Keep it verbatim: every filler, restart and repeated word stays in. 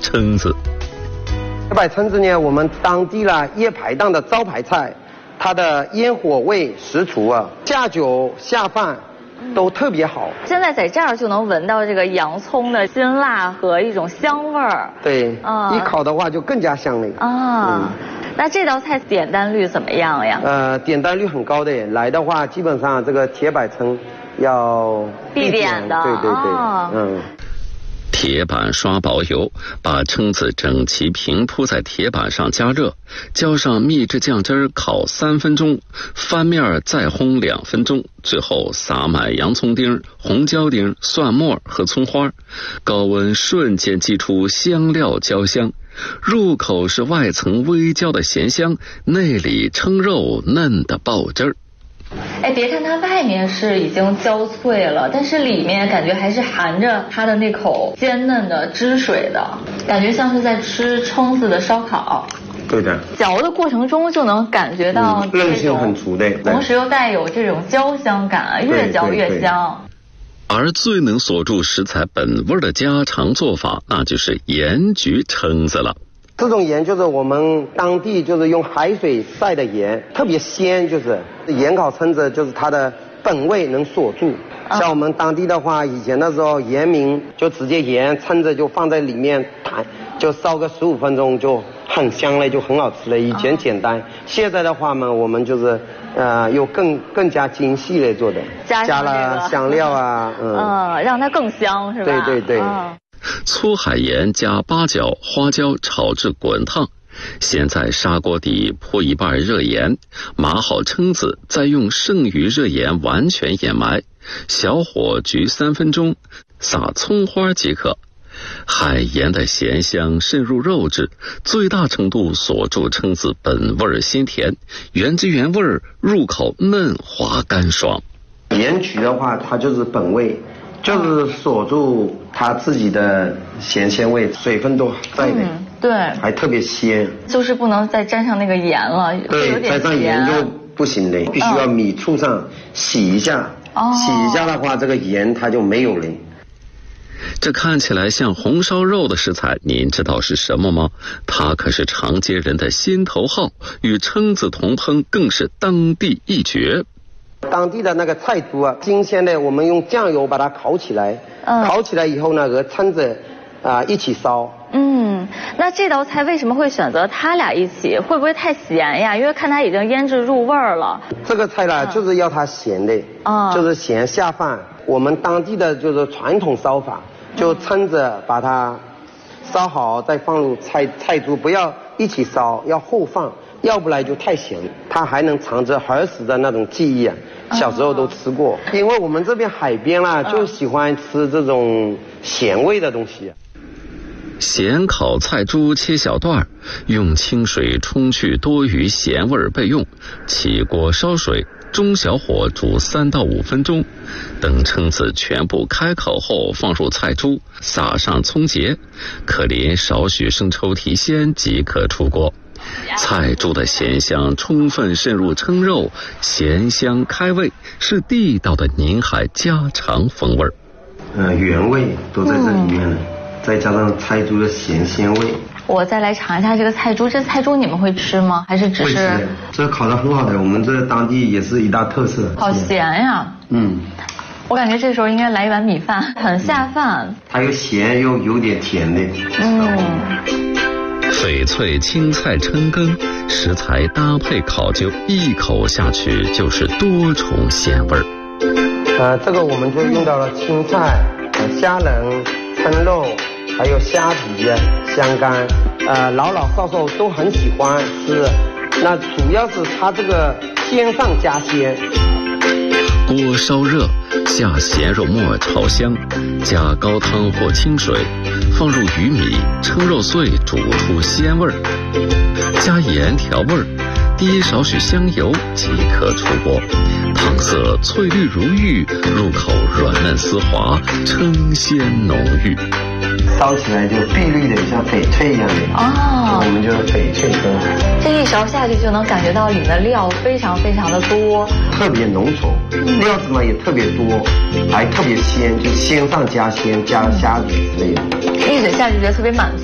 蛏子。 铁板蛏子呢，我们当地啦夜排档的招牌菜，它的烟火味十足啊，下酒下饭都特别好。 现在在这儿就能闻到这个洋葱的辛辣和一种香味儿。 对，啊、一烤的话就更加香了啊。嗯，那这道菜点单率怎么样呀？ 呃，点单率很高的，来的话基本上这个铁板蛏要必点的。 对对对，哦、嗯。 铁板刷薄油，把蛏子整齐平铺在铁板上加热，浇上秘制酱汁烤三分钟，翻面再烘两分钟，最后撒满洋葱丁、红椒丁、蒜末和葱花，高温瞬间激出香料焦香，入口是外层微焦的咸香，内里蛏肉嫩的爆汁儿。 哎，别看它外面是已经焦脆了，但是里面感觉还是含着它的那口鲜嫩的汁水的，感觉像是在吃蛏子的烧烤。 对的， 嚼的过程中就能感觉到韧性很足的， 同时又带有这种焦香感，越嚼越香。 而最能锁住食材本味的家常做法，那就是盐焗蛏子了。 这种盐就是我们当地就是用海水晒的盐，特别鲜，就是盐烤蛏子就是它的本味能锁住。啊、像我们当地的话，以前的时候盐民就直接盐蛏子就放在里面弹，就烧个十五分钟就很香了，就很好吃了。以前简单，啊、现在的话呢，我们就是呃又更更加精细的做的， 加, 加了香料啊， 嗯，嗯让它更香是吧？ 对对对。 啊粗海盐加八角、花椒炒至滚烫，先在砂锅底铺一半热盐，码好蛏子，再用剩余热盐完全掩埋，小火焗三分钟，撒葱花即可。海盐的咸香渗入肉质，最大程度锁住蛏子本味鲜甜，原汁原味，入口嫩滑干爽。 盐焗的话，它就是本味。就是锁住它自己的咸鲜味，水分都在的， 嗯，对， 还特别鲜。 就是不能再沾上那个盐了， 对，沾上盐就不行的，必须要米醋上洗一下，哦、洗一下的话，这个盐它就没有了。 这看起来像红烧肉的食材，您知道是什么吗？它可是长街人的心头好，与蛏子同烹更是当地一绝。 当地的那个菜猪啊，新鲜的，我们用酱油把它烤起来，嗯、烤起来以后呢，和蛏子啊、呃、一起烧。 嗯，那这道菜为什么会选择它俩一起？会不会太咸呀？因为看它已经腌制入味儿了。 这个菜呢，嗯、就是要它咸的，嗯、就是咸下饭。我们当地的就是传统烧法，就蛏子把它烧好，再放入菜菜猪，不要一起烧，要后放。要不然就太咸，它还能藏着儿时的那种记忆啊，小时候都吃过。哦、因为我们这边海边啦、啊，就喜欢吃这种咸味的东西。 咸烤菜猪切小段，用清水冲去多余咸味备用。起锅烧水，中小火煮三到五分钟。等蛏子全部开口后，放入菜猪，撒上葱节，可淋少许生抽提鲜即可出锅。菜猪的咸香充分渗入蛏肉，咸香开胃，是地道的宁海家常风味。 呃，原味都在这里面了，嗯、再加上菜猪的咸鲜味。 我再来尝一下这个菜猪，这菜猪你们会吃吗？还是只是？会吃， 这烤得很好的，我们这当地也是一大特色。 好咸呀！嗯，我感觉这时候应该来一碗米饭，很下饭。 它又咸又有点甜的。 嗯。翡翠青菜蛏羹，食材搭配考究，一口下去就是多重鲜味儿。 呃，这个我们就用到了青菜、虾仁、蛏肉，还有虾皮、香干，呃，老老少少都很喜欢吃。那主要是它这个鲜上加鲜。 锅烧热，下咸肉末炒香，加高汤或清水，放入鱼米、蛏肉碎，煮出鲜味儿，加盐调味儿，滴少许香油即可出锅。汤色翠绿如玉，入口软嫩丝滑，蛏鲜浓郁。 烧起来就碧绿的，像翡翠一样的哦，我们就是翡翠羹。 这一勺下去就能感觉到里面的料非常非常的多， 特别浓稠，料子嘛也特别多，还特别鲜，就鲜上加鲜，加虾米之类的。 一嘴下去觉得特别满足。